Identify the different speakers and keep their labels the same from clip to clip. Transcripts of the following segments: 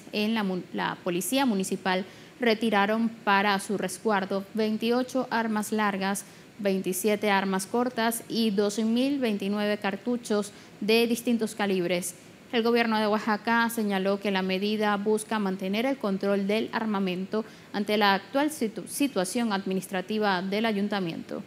Speaker 1: en la Policía Municipal retiraron para su resguardo 28 armas largas, 27 armas cortas y 12.029 cartuchos de distintos calibres. El gobierno de Oaxaca señaló que la medida busca mantener el control del armamento ante la actual situación administrativa del ayuntamiento.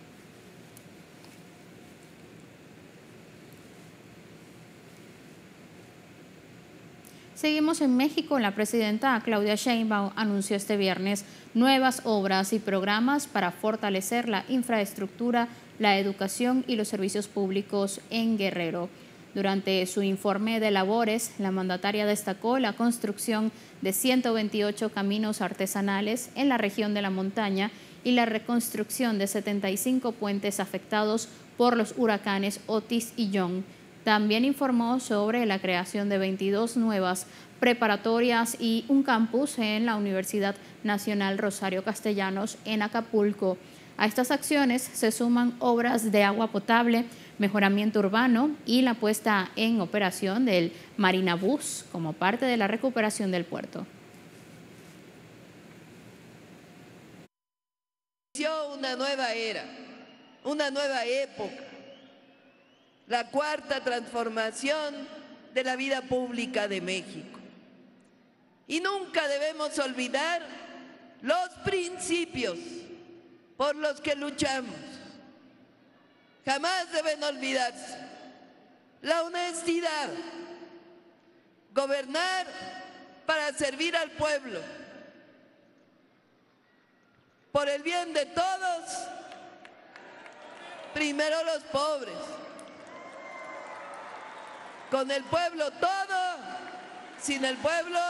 Speaker 1: Seguimos en México. La presidenta Claudia Sheinbaum anunció este viernes nuevas obras y programas para fortalecer la infraestructura, la educación y los servicios públicos en Guerrero. Durante su informe de labores, la mandataria destacó la construcción de 128 caminos artesanales en la región de la montaña y la reconstrucción de 75 puentes afectados por los huracanes Otis y John. También informó sobre la creación de 22 nuevas preparatorias y un campus en la Universidad Nacional Rosario Castellanos en Acapulco. A estas acciones se suman obras de agua potable, mejoramiento urbano y la puesta en operación del Marinabús como parte de la recuperación del puerto.
Speaker 2: Inició una nueva era, una nueva época, la cuarta transformación de la vida pública de México. Y nunca debemos olvidar los principios por los que luchamos. Jamás deben olvidarse la honestidad, gobernar para servir al pueblo, por el bien de todos, primero los pobres, con el pueblo todo, sin el pueblo.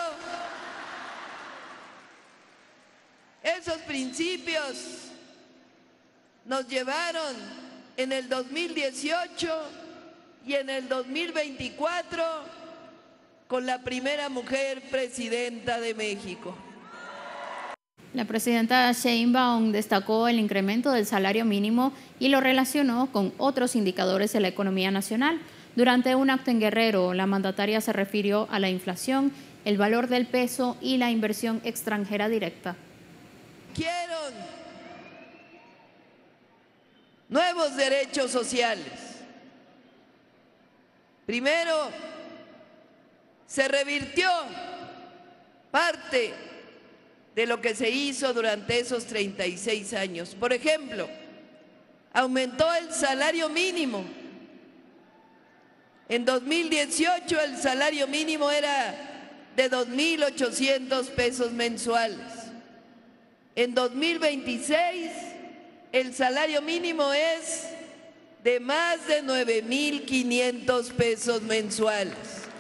Speaker 2: Esos principios nos llevaron en el 2018 y en el 2024 con la primera mujer presidenta de México.
Speaker 1: La presidenta Sheinbaum destacó el incremento del salario mínimo y lo relacionó con otros indicadores de la economía nacional. Durante un acto en Guerrero, la mandataria se refirió a la inflación, el valor del peso y la inversión extranjera directa.
Speaker 2: Quiero nuevos derechos sociales. Primero, se revirtió parte de lo que se hizo durante esos 36 años. Por ejemplo, aumentó el salario mínimo. En 2018 el salario mínimo era de 2.800 pesos mensuales. En 2026 el salario mínimo es de más de 9.500 pesos mensuales.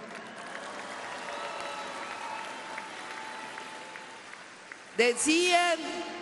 Speaker 2: Decían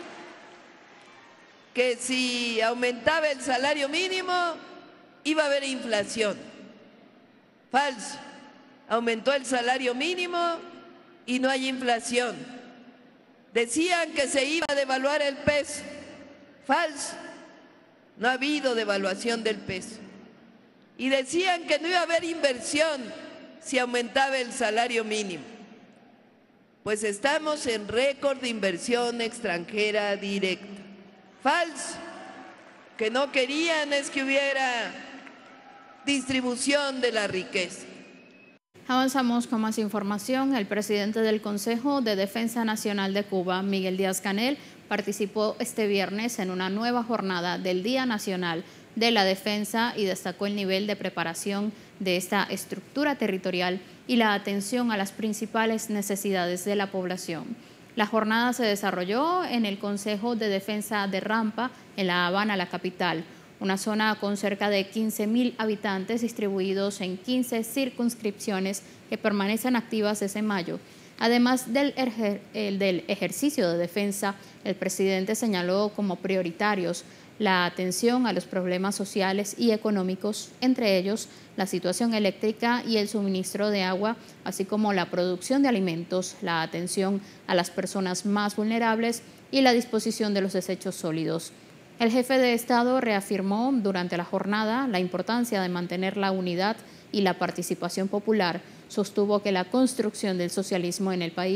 Speaker 2: que si aumentaba el salario mínimo iba a haber inflación. Falso. Aumentó el salario mínimo y no hay inflación. Decían que se iba a devaluar el peso. Falso. No ha habido devaluación del peso. Y decían que no iba a haber inversión si aumentaba el salario mínimo. Pues estamos en récord de inversión extranjera directa. Falso. Que no querían es que hubiera distribución de la riqueza.
Speaker 1: Avanzamos con más información. El presidente del Consejo de Defensa Nacional de Cuba, Miguel Díaz-Canel, participó este viernes en una nueva jornada del Día Nacional de la Defensa y destacó el nivel de preparación de esta estructura territorial y la atención a las principales necesidades de la población. La jornada se desarrolló en el Consejo de Defensa de Rampa, en La Habana, la capital, una zona con cerca de 15.000 habitantes distribuidos en 15 circunscripciones que permanecen activas desde mayo. Además del ejercicio de defensa, el presidente señaló como prioritarios la atención a los problemas sociales y económicos, entre ellos la situación eléctrica y el suministro de agua, así como la producción de alimentos, la atención a las personas más vulnerables y la disposición de los desechos sólidos. El jefe de Estado reafirmó durante la jornada la importancia de mantener la unidad y la participación popular. Sostuvo que la construcción del socialismo en el país